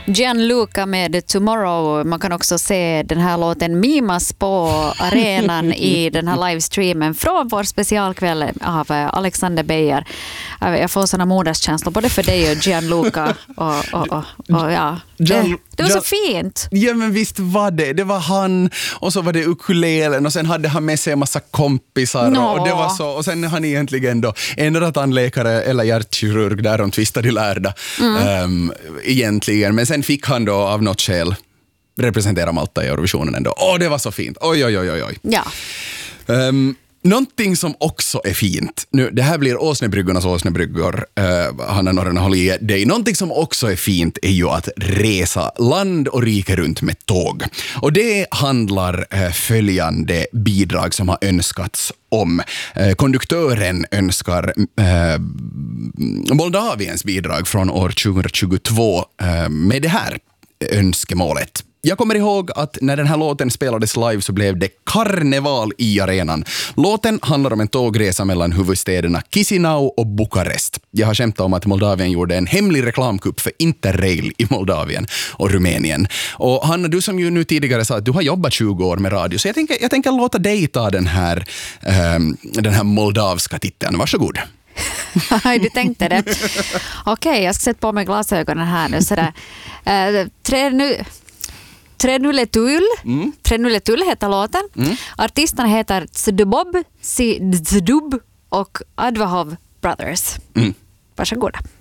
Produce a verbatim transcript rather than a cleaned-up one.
Gianluca med Tomorrow. Man kan också se den här låten mimas på arenan i den här livestreamen från vår specialkväll av Alexander Beijer. Jag får såna moderskänslor både för dig och Gianluca och, och, och, och ja. Det, det var så fint. Ja, men visst var det. Det var han och så var det ukulelen och sen hade han med sig en massa kompisar no. och det var så. Och sen är han egentligen då ändå tandläkare eller hjärtkirurg där de tvistade lärda mm. um, egentligen. Men sen fick han då av något skäl representera Malta i Eurovisionen ändå. Åh, det var så fint. Oj, oj, oj, oj. Ja. Um, Någonting som också är fint, nu, det här blir Åsnebryggarnas Åsnebryggor, uh, Hanna Norren håller i dig. Någonting som också är fint är ju att resa land och rike runt med tåg. Och det handlar uh, följande bidrag som har önskats om. Uh, konduktören önskar uh, Moldaviens bidrag från år tjugohundratjugotvå uh, med det här önskemålet. Jag kommer ihåg att när den här låten spelades live så blev det karneval i arenan. Låten handlar om en tågresa mellan huvudstäderna Chisinau och Bukarest. Jag har skämtat om att Moldavien gjorde en hemlig reklamkupp för Interrail i Moldavien och Rumänien. Och Hanna, du som ju nu tidigare sa att du har jobbat tjugo år med radio, så jag tänker, jag tänker låta dig ta den här, um, den här moldavska titeln. Varsågod. Du tänkte det. Okej, okay, jag ska sätta på mig glasögonen här nu. Sådär. Uh, tre nu... Trenuletul. Mm. Trenuletul heter låten. Mm. Artisterna heter Zdubob, Zdub och Advahov Brothers. Mm. Varsågoda.